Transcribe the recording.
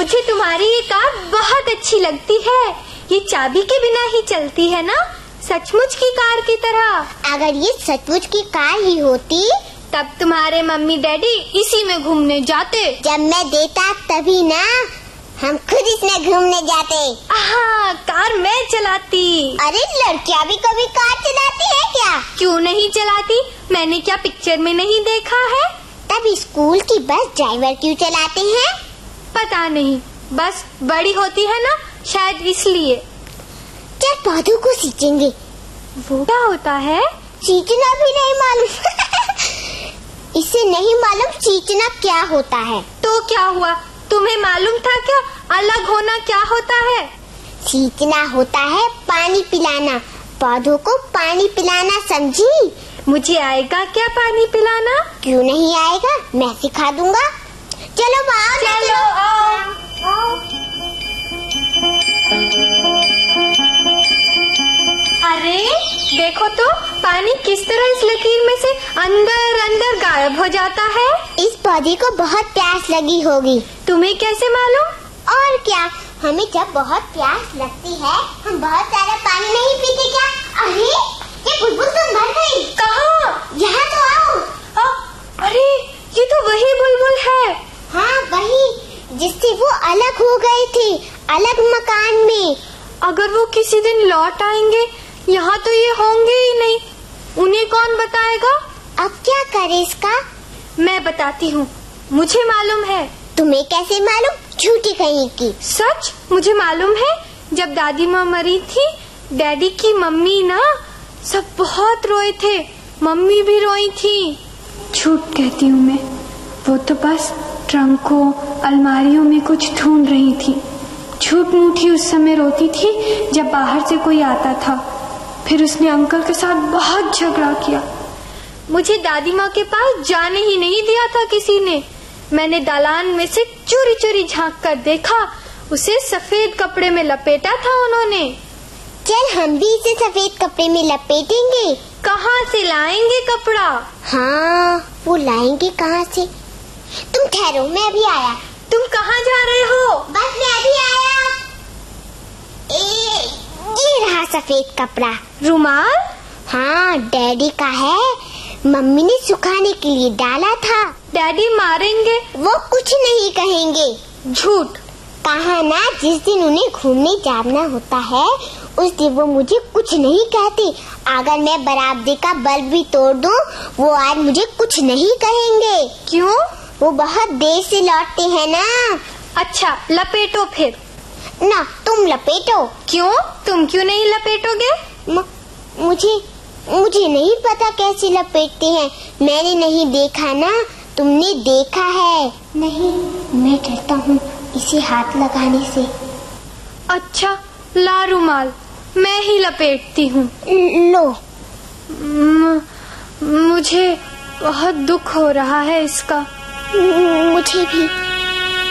मुझे तुम्हारी ये कार बहुत अच्छी लगती है। ये चाबी के बिना ही चलती है ना, सचमुच की कार की तरह। अगर ये सचमुच की कार ही होती तब तुम्हारे मम्मी डैडी इसी में घूमने जाते। जब मैं देता तभी ना, हम खुद इसमें घूमने जाते। हाँ, कार मैं चलाती। अरे लड़कियां भी कभी कार चलाती है क्या? क्यों नहीं चलाती? मैंने क्या पिक्चर में नहीं देखा है? तब स्कूल की बस ड्राइवर क्यों चलाते हैं? पता नहीं, बस बड़ी होती है ना, शायद इसलिए। चल पौधों को सींचेंगे। वो क्या होता है? सींचना भी नहीं मालूम। इसे नहीं मालूम सींचना क्या होता है। तो क्या हुआ? तुम्हें मालूम था क्या? अलग होना क्या होता है? सींचना होता है पानी पिलाना, पौधों को पानी पिलाना, समझी? मुझे आएगा क्या पानी पिलाना? क्यों नहीं आएगा, मैं सिखा दूंगा। चलो आओ, चलो आओ। अरे देखो तो, पानी किस तरह इस लकीर में से अंदर अंदर गायब हो जाता है। इस पौधे को बहुत प्यास लगी होगी। तुम्हें कैसे मालूम? और क्या, हमें जब बहुत प्यास लगती है हम बहुत सारा पानी नहीं पीते क्या? अरे ये बुलबुल तो मर गई। कहाँ? यहाँ तो आओ। अरे ये तो वही बुलबुल है। हाँ वही, जिससे वो अलग हो गए थे, अलग मकान में। अगर वो किसी दिन लौट आएंगे, यहाँ तो ये होंगे ही नहीं, उन्हें कौन बताएगा? अब क्या करे इसका? मैं बताती हूँ, मुझे मालूम है। तुम्हें कैसे मालूम? झूठी कहीं की। सच, मुझे मालूम है। जब दादी माँ मरी थी, डैडी की मम्मी ना, सब बहुत रोए थे, मम्मी भी रोई थी। झूठ कहती हूँ मैं, वो तो बस ट्रंकों अलमारियों में कुछ ढूंढ रही थी। झूठ मूठी उस समय रोती थी जब बाहर से कोई आता था। फिर उसने अंकल के साथ बहुत झगड़ा किया। मुझे दादी माँ के पास जाने ही नहीं दिया था किसी ने। मैंने दालान में से चोरी चोरी झांक कर देखा, उसे सफेद कपड़े में लपेटा था उन्होंने। चल हम भी इसे सफेद कपड़े में लपेटेंगे। कहाँ से लाएंगे कपड़ा? हाँ वो लाएंगे कहाँ से? तुम ठहरो, मैं अभी आया। तुम कहाँ जा रहे हो? बस मैं अभी आया। ये रहा सफेद कपड़ा। रुमाल? हाँ डैडी का है, मम्मी ने सुखाने के लिए डाला था। डैडी मारेंगे? वो कुछ नहीं कहेंगे। झूठ। कहा ना, जिस दिन उन्हें घूमने जाना होता है उस दिन वो मुझे कुछ नहीं कहते। अगर मैं बरामदे का बल्ब भी तोड़ दूं, वो आज मुझे कुछ नहीं कहेंगे। क्यों? वो बहुत देर से लौटते हैं ना। अच्छा लपेटो फिर। ना तुम लपेटो। क्यों? तुम क्यों नहीं लपेटोगे? मुझे नहीं पता कैसे लपेटते हैं, मैंने नहीं देखा ना, तुमने देखा है। नहीं, मैं कहता हूँ इसे हाथ लगाने से। अच्छा ला रुमाल, मैं ही लपेटती हूँ। लो। मुझे बहुत दुख हो रहा है इसका। मुझे भी।